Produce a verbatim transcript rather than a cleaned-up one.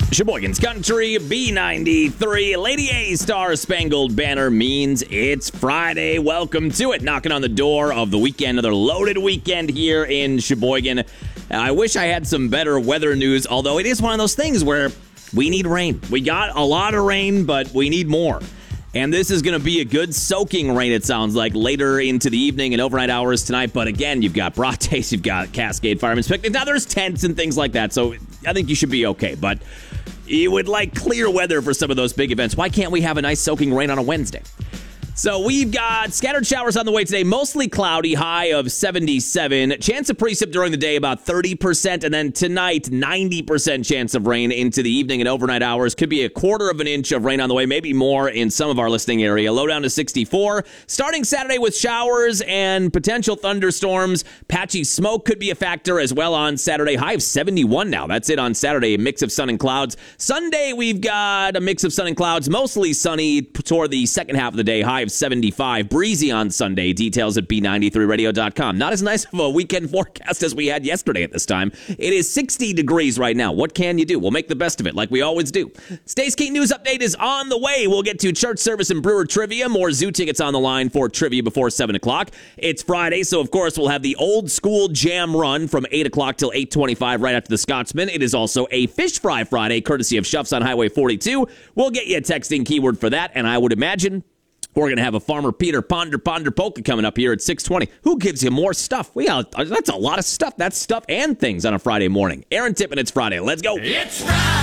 Sheboygan's Country, B ninety-three. Lady A Star Spangled Banner means it's Friday. Welcome to it. Knocking on the door of the weekend, another loaded weekend here in Sheboygan. I wish I had some better weather news, although it is one of those things where we need rain. We got a lot of rain, but we need more. And this is going to be a good soaking rain, it sounds like, later into the evening and overnight hours tonight. But again, you've got broad days, you've got Cascade Fireman's Picnic. Now there's tents and things like that, so I think you should be okay. But you would like clear weather for some of those big events. Why can't we have a nice soaking rain on a Wednesday? So we've got scattered showers on the way today, mostly cloudy, high of seventy-seven. Chance of precip during the day, about thirty percent. And then tonight, ninety percent chance of rain into the evening and overnight hours. Could be a quarter of an inch of rain on the way, maybe more in some of our listening area. Low down to sixty-four. Starting Saturday with showers and potential thunderstorms. Patchy smoke could be a factor as well on Saturday. High of seventy-one now. That's it on Saturday, a mix of sun and clouds. Sunday, we've got a mix of sun and clouds, mostly sunny toward the second half of the day. High of seventy-five. Breezy on Sunday. Details at B ninety-three radio dot com. Not as nice of a weekend forecast as we had yesterday at this time. It is sixty degrees right now. What can you do? We'll make the best of it like we always do. Stays Key News Update is on the way. We'll get to church service and brewer trivia. More zoo tickets on the line for trivia before seven o'clock. It's Friday, so of course we'll have the old school jam run from eight o'clock till eight twenty-five right after the Scotsman. It is also a Fish Fry Friday, courtesy of Shuffs on Highway forty-two. We'll get you a texting keyword for that, and I would imagine we're going to have a Farmer Peter Ponder Ponder Polka coming up here at six twenty. Who gives you more stuff? We got, that's a lot of stuff. That's stuff and things on a Friday morning. Aaron Tippin, it's Friday. Let's go. It's Friday.